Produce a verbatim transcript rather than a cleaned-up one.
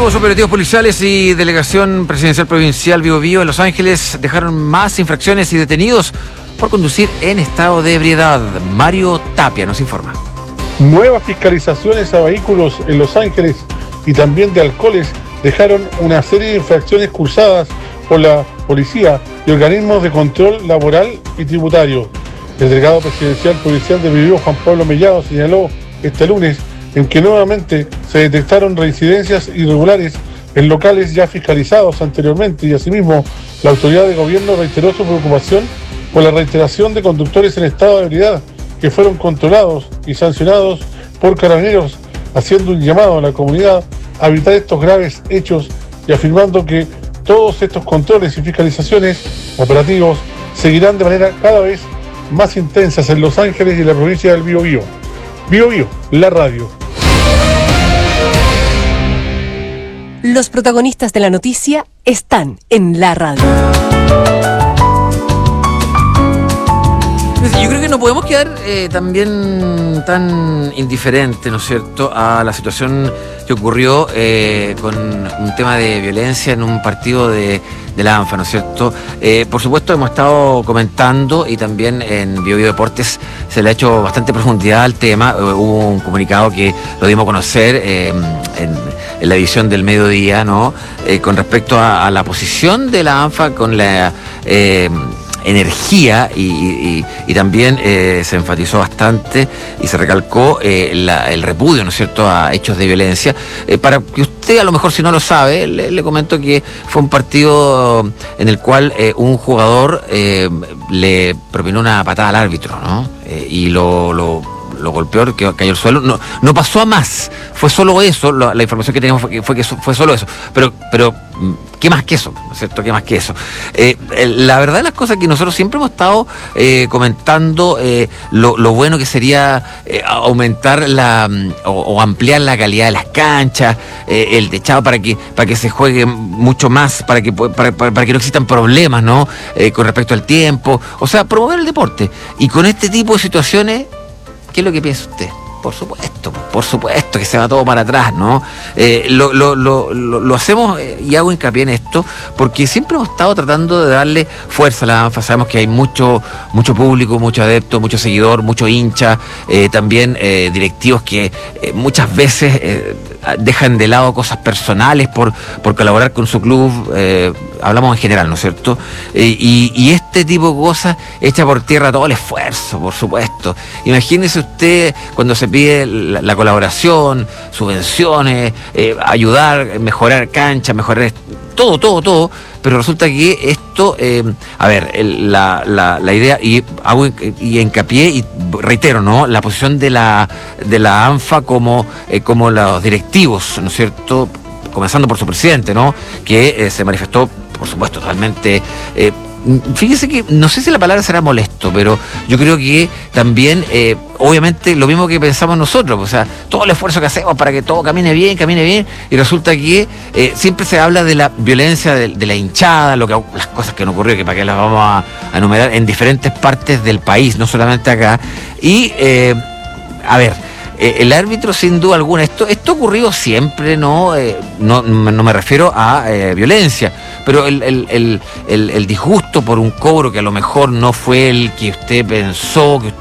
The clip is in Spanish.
Nuevos operativos policiales y Delegación Presidencial Provincial Bío Bío en Los Ángeles dejaron más infracciones y detenidos por conducir en estado de ebriedad. Mario Tapia nos informa. Nuevas fiscalizaciones a vehículos en Los Ángeles y también de alcoholes dejaron una serie de infracciones cursadas por la policía y organismos de control laboral y tributario. El delegado presidencial provincial de Bío Bío, Juan Pablo Mellado, señaló este lunes en que nuevamente se detectaron reincidencias irregulares en locales ya fiscalizados anteriormente y asimismo la autoridad de gobierno reiteró su preocupación por la reiteración de conductores en estado de ebriedad que fueron controlados y sancionados por carabineros, haciendo un llamado a la comunidad a evitar estos graves hechos y afirmando que todos estos controles y fiscalizaciones operativos seguirán de manera cada vez más intensas en Los Ángeles y en la provincia del Bío Bío. Bío Bío, la radio. Los protagonistas de la noticia están en la radio. Yo creo que no podemos quedar eh, también tan indiferentes, ¿no es cierto?, a la situación que ocurrió eh, con un tema de violencia en un partido de, de la ANFA, ¿no es cierto? Eh, por supuesto, hemos estado comentando y también en Bío Bío Deportes se le ha hecho bastante profundidad al tema. Eh, hubo un comunicado que lo dimos a conocer eh, en, en la edición del mediodía, ¿no? Eh, con respecto a, a la posición de la ANFA con la... Eh, energía y, y, y también eh, se enfatizó bastante y se recalcó eh, la, el repudio, ¿no es cierto?, a hechos de violencia. Eh, para que usted, a lo mejor si no lo sabe, le, le comento que fue un partido en el cual eh, un jugador eh, le propinó una patada al árbitro, ¿no? Eh, y lo... lo lo golpeó, que cayó al suelo, no, no pasó a más, fue solo eso, la, la información que teníamos fue que, fue que fue solo eso, pero, pero ¿qué más que eso? ¿No es cierto? ¿Qué más que eso? Eh, la verdad de las cosas que nosotros siempre hemos estado eh, comentando eh, lo, lo bueno que sería eh, aumentar la o, o ampliar la calidad de las canchas, eh, el techado para que para que se juegue mucho más, para que para, para, para que no existan problemas, ¿no? Eh, con respecto al tiempo, o sea, promover el deporte. Y con este tipo de situaciones, ¿qué es lo que piensa usted? Por supuesto, por supuesto que se va todo para atrás, ¿no? Eh, lo, lo, lo, lo, lo hacemos eh, y hago hincapié en esto porque siempre hemos estado tratando de darle fuerza a la ANFA. Sabemos que hay mucho mucho público, mucho adepto, mucho seguidor, mucho hincha, eh, también eh, directivos que eh, muchas veces eh, dejan de lado cosas personales por, por colaborar con su club, eh, hablamos en general, ¿no es cierto? Eh, y, y este tipo de cosas echa por tierra todo el esfuerzo, por supuesto. Imagínese usted cuando se pide la, la colaboración, subvenciones, eh, ayudar, mejorar canchas, mejorar todo, todo, todo, pero resulta que esto, eh, a ver, el, la, la, la idea, y hago y hincapié y reitero, ¿no?, la posición de la de la ANFA como, eh, como los directivos, ¿no es cierto?, comenzando por su presidente, ¿no?, que eh, se manifestó, por supuesto, totalmente... Eh, Fíjese que, no sé si la palabra será molesto, pero yo creo que también, eh, obviamente, lo mismo que pensamos nosotros, o sea, todo el esfuerzo que hacemos para que todo camine bien, camine bien, y resulta que eh, siempre se habla de la violencia de, de la hinchada, lo que, las cosas que han ocurrido, que para qué las vamos a, a enumerar, en diferentes partes del país, no solamente acá, y, eh, a ver... el árbitro, sin duda alguna, esto esto ha ocurrido siempre, no eh, no, no me refiero a eh, violencia, pero el, el, el, el, el disgusto por un cobro que a lo mejor no fue el que usted pensó, que